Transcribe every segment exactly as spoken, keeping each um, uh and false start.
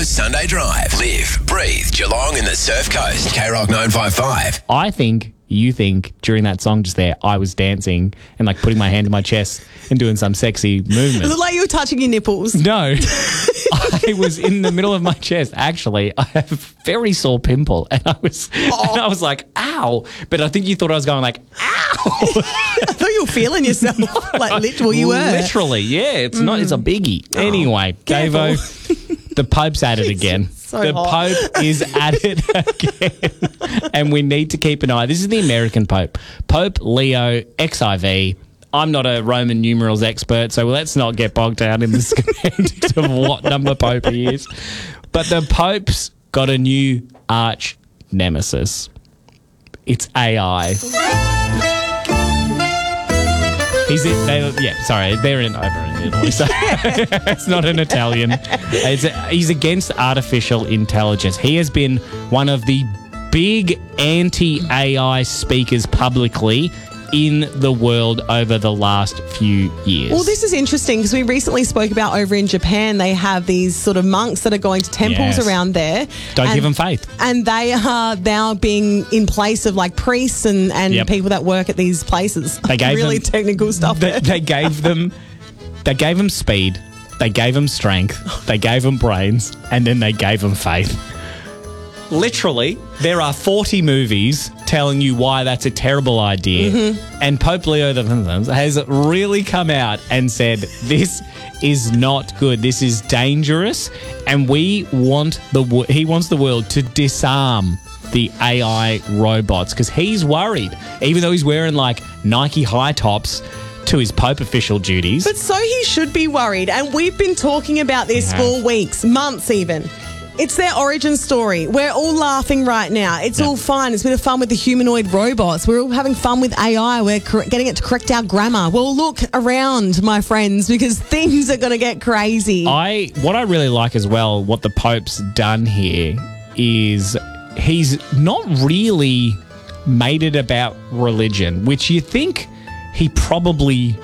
Davo's Sunday Drive. Live, breathe, Geelong and the Surf Coast. K Rock nine five five. I think you think during that song just there, I was dancing and like putting my hand to my chest and doing some sexy movement. It looked like you were touching your nipples. No, I was in the middle of my chest. Actually, I have a very sore pimple, and I was, oh. and I was like, "Ow!" But I think you thought I was going like, "Ow!" I thought you were feeling yourself, no, like literally you were. Literally, yeah. It's mm. not. It's a biggie. Oh, anyway, Davo, the Pope's at it again. So the hot. Pope is at it again, and we need to keep an eye. This is the American Pope, Pope Leo X I V. I'm not a Roman numerals expert, so let's not get bogged down in the semantics of what number Pope he is. But the Pope's got a new arch nemesis. It's A I. He's in, they, yeah, sorry, they're in over in Italy, so it's not an Italian. It's a, he's against artificial intelligence. He has been one of the big anti-A I speakers publicly in the world over the last few years. Well, this is interesting because we recently spoke about over in Japan, they have these sort of monks that are going to temples yes. around there. Don't and, give them faith. And they are now being in place of like priests and, and yep. people that work at these places. They gave really them, technical stuff they, there. They gave them, they gave them speed, they gave them strength, they gave them brains, and then they gave them faith. Literally, there are forty movies telling you why that's a terrible idea. Mm-hmm. And Pope Leo the has really come out and said, this is not good. This is dangerous. And we want the he wants the world to disarm the A I robots because he's worried, even though he's wearing like Nike high tops to his Pope official duties. But so he should be worried. And we've been talking about this yeah. for weeks, months even. It's their origin story. We're all laughing right now. It's yeah. all fine. It's a bit of fun with the humanoid robots. We're all having fun with A I. We're cor- getting it to correct our grammar. Well, look around, my friends, because things are going to get crazy. I what I really like as well, what the Pope's done here is he's not really made it about religion, which you think he probably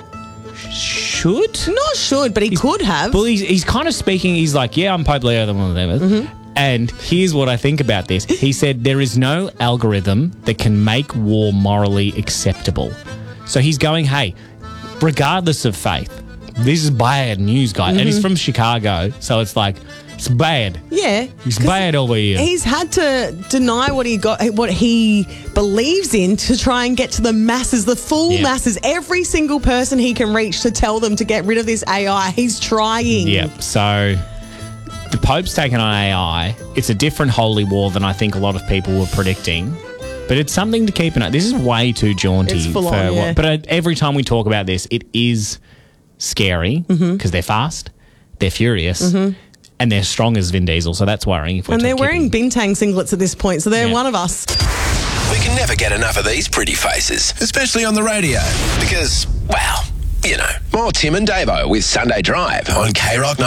should. Not should, but he he's, could have. Well, he's, he's kind of speaking, he's like, yeah, I'm Pope Leo the one of them. Mm-hmm. And here's what I think about this. He said there is no algorithm that can make war morally acceptable. So he's going, hey, regardless of faith, this is bad news, guy. Mm-hmm. And he's from Chicago, so it's like, it's bad. Yeah. He's bad over here. He's had to deny what he got, what he believes in to try and get to the masses, the full yeah. masses, every single person he can reach to tell them to get rid of this A I. He's trying. Yep. So the Pope's taken on A I. It's a different holy war than I think a lot of people were predicting. But it's something to keep an eye. This is way too jaunty. It's full for on, yeah. what, but uh, every time we talk about this, it is scary because mm-hmm. they're fast, they're furious, mm-hmm. and they're strong as Vin Diesel. So that's worrying. If we're and they're keeping... wearing Bintang singlets at this point, so they're yeah. one of us. We can never get enough of these pretty faces, especially on the radio. Because, well, you know, more Tim and Davo with Sunday Drive on K Rock nine.